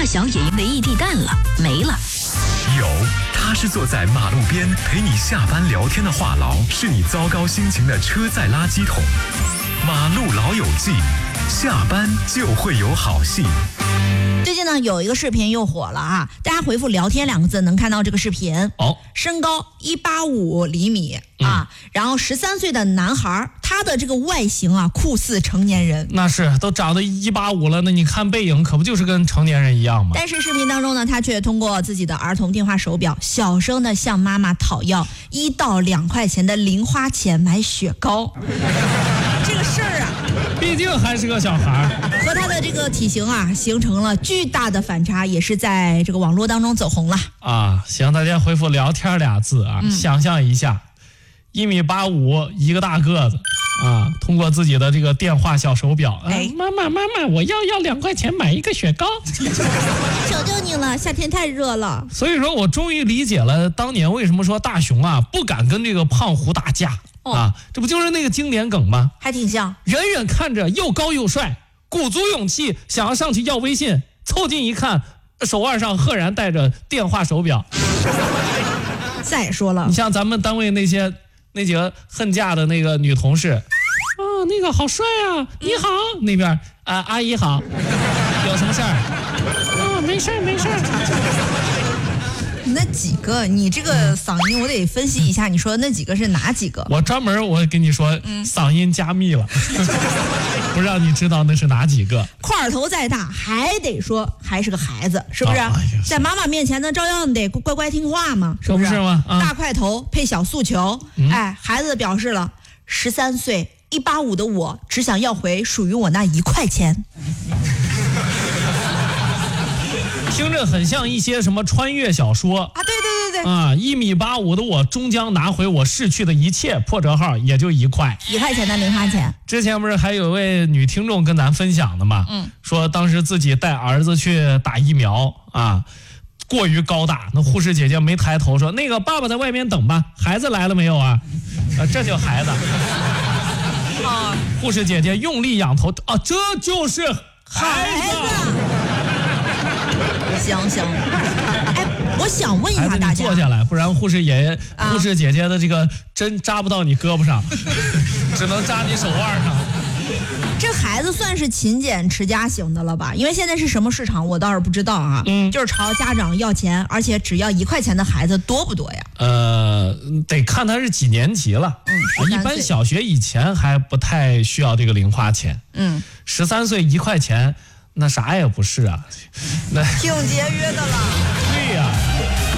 小也因为异地淡了，没了。 有，他是坐在马路边陪你下班聊天的话痨，是你糟糕心情的车载垃圾桶。马路老友记，下班就会有好戏。 最近呢，有一个视频又火了啊！大家回复"聊天"2个字，能看到这个视频。身高185厘米啊，然后13岁的男孩，他的这个外形啊，酷似成年人。 那是，都长得185了，那你看背影，可不就是跟成年人一样吗？ 但是视频当中呢，他却通过自己的儿童电话手表，小声的向妈妈讨要1到2块钱的零花钱买雪糕。这个事儿啊， 毕竟还是个小孩， 和他的这个体型啊，形成了巨大的反差，也是在这个网络当中走红了啊。行，大家回复"聊天"2字啊，想象一下，1.85米，一个大个子啊，通过自己的这个电话小手表，妈妈，我要2块钱买一个雪糕， 求求你了，夏天太热了。 所以说我终于理解了当年为什么说大雄啊不敢跟这个胖虎打架。这不就是那个经典梗吗？ 还挺像。 远远看着又高又帅，鼓足勇气想要上去要微信，凑近一看，手腕上赫然戴着电话手表。 再说了， 你像咱们单位那几个恨嫁的那个女同事，那个好帅啊！你好，那边阿姨好，有什么事儿？没事儿。 那几个，你这个嗓音我得分析一下，你说那几个是哪几个？ 我专门跟你说，嗓音加密了，不让你知道那是哪几个。 块头再大，还得说还是个孩子，是不是？在妈妈面前呢，照样得乖乖听话嘛，是不是？ 是吗？ 大块头配小速球，孩子表示了13岁185的我，只想要回属于我那1块钱。 听着很像一些什么穿越小说啊！对 ，1.85米的我终将拿回我逝去的一切，破折号也就1块 ，1块钱的零花钱。 之前不是还有位女听众跟咱分享的吗？说当时自己带儿子去打疫苗啊，过于高大，那护士姐姐没抬头说：“那个爸爸在外面等吧，孩子来了没有啊？”这就孩子。护士姐姐用力仰头这就是孩子。 行，我想问一下大家， 坐下来，不然护士姐姐的这个针扎不到你胳膊上，只能扎你手腕上。 这孩子算是勤俭持家型的了吧？因为现在是什么市场我倒是不知道啊。就是朝家长要钱，而且只要1块钱的孩子多不多呀？ 得看他是几年级了。一般小学以前还不太需要这个零花钱。13岁1块钱。那啥也不是啊， 挺节约的了。